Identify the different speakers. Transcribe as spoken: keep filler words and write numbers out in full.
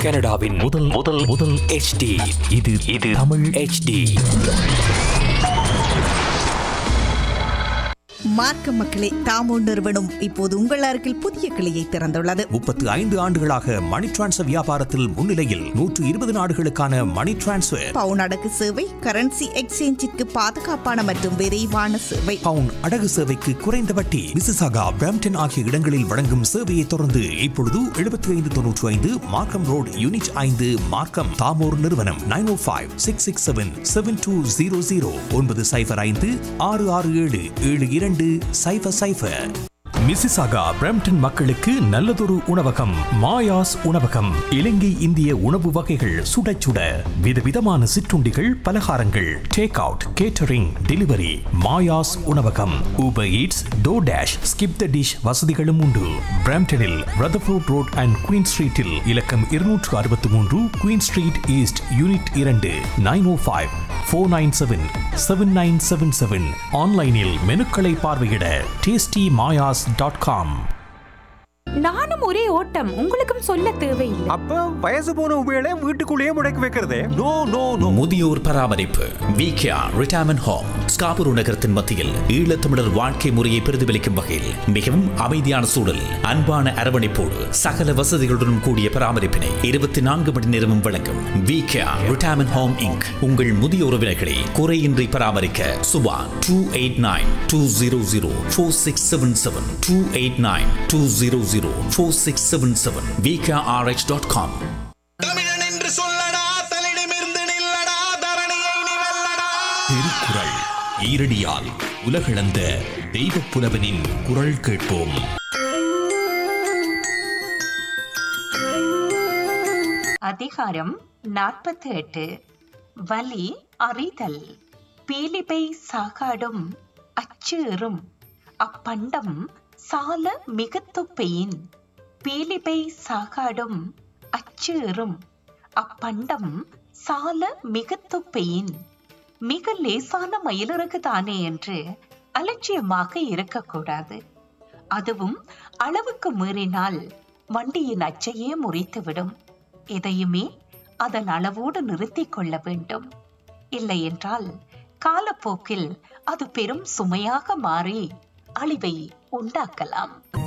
Speaker 1: கனடாவின் முதல் முதல் முதல் H D இது இது தமிழ் H D.
Speaker 2: மார்க்க மக்களே, தாமோ நிறுவனம் இப்போது உங்கள் அருகில் புதிய கிளையை திறந்துள்ளது.
Speaker 3: முப்பத்து ஐந்து ஆண்டுகளாக மணி டிரான்ஸ்ஃபர் வியாபாரத்தில் முன்னிலையில் நூற்று இருபது நாடுகளுக்கான மணி டிரான்ஸ்ஃபர்,
Speaker 2: பவுன் அடகு சேவை, கரன்சி எக்ஸ்சேஞ்சிற்கு பாதுகாப்பான மற்றும் விரைவான சேவை,
Speaker 3: பவுன் அடகு சேவைக்கு குறைந்த வட்டி. மிசிசாகா, பிரம்ப்டன் ஆகிய இடங்களில் வழங்கும் சேவையை தொடர்ந்து இப்பொழுது எழுபத்தி ஐந்து தொன்னூற்றி ஐந்து மார்க்கம் ரோடு யூனிட் ஐந்து மார்க்கம். தாமோர் நிறுவனம் நைன் ஓ five six six seven seven two zero zero ஒன்பது சைபர் ஐந்து ஆறு ஆறு ஏழு ஏழு இரண்டு சைபர் சைபர். மிசிசாகா, பிரம்ப்டன் மக்களுக்கு நல்லதொரு உணவகம், மாயாஸ் உணவகம். இலங்கை இந்திய உணவு வகைகள் சுட சுட, விதவிதமான சிற்றுண்டிகள், பலகாரங்கள், take out, catering, delivery. Maya's உணவகம். Uber eats, டோர்டாஷ், skip the dish வசதிகளும் உண்டு. பிரம்ப்டனில் ரதர்ஃபோர்ட் ரோட் அண்ட் குயின் ஸ்ட்ரீட்டில் இலக்கம் இருநூற்று அறுபத்தி மூன்று குயின் ஸ்ட்ரீட் ஈஸ்ட் யூனிட் இரண்டு நைன் ஓ five four nine seven seven nine seven seven. ஆன்லைனில் மெனுக்களை பார்வையிட டேஸ்டி மாயாஸ் டாட் காம்.
Speaker 4: நானும் ஒரே ஓட்டம், உங்களுக்கும் சொல்ல தேவையில்லை.
Speaker 5: அப்ப வயசு போன உபயோக வீட்டுக்குள்ளேயே முடக்கி வைக்கிறதே.
Speaker 3: No no no. முதியோர் பராமரிப்பு விகேஆர் ரிட்டையர்மென்ட் ஹோம் ஸ்காபுரு நகரத்தின் மத்தியில் ஈழத்தமிழர் வாழ்க்கை முறையை பிரதிபலிக்கும் வகையில் மிகவும் அமைதியான சூழல், அன்பான அரவணைப்போடு சகல வசதிகளுடன் கூடிய பராமரிப்பினை இருபத்தி நான்கு மணி நேரமும் வழங்கும் விகேஆர் ரிட்டையர்மென்ட் ஹோம் இன்க். உங்கள் முதிய உறவினர்களை குறையின்றி பராமரிக்க Subha two eight nine two zero zero four six seven seven two eight nine two zero zero four six seven seven v k r h dot com.
Speaker 6: தமிழன் என்று சொல்லடா, தலிடமிருந்து நில்லடா, தரணியை நீ வெல்லடா.
Speaker 3: திருக்குறள் ஈரடியால் உலகளந்த தெய்வப் புலவனின் குரல் கேட்போம்.
Speaker 4: அதிகாரம் நாற்பத்தி எட்டு. வலி அறிதல். பீலிபை சாகாடும் அச்சேறும் அப்பண்டம் சால மிகத்துப்பையின். பீலிபை சாகாடும் அச்சேறும் அப்பண்டம் சால மிகத்துப்பையின். மிக லேசான மயிலிறகு தானே என்று அலட்சியமாக இருக்கக்கூடாது. அதுவும் அளவுக்கு மீறினால் வண்டியின் அச்சையே முறித்துவிடும். எதையுமே அதன் அளவோடு நிறுத்திக் கொள்ள வேண்டும். இல்லை என்றால் காலப்போக்கில் அது பெரும் சுமையாக மாறி அழிவை உண்டாக்கலாம்.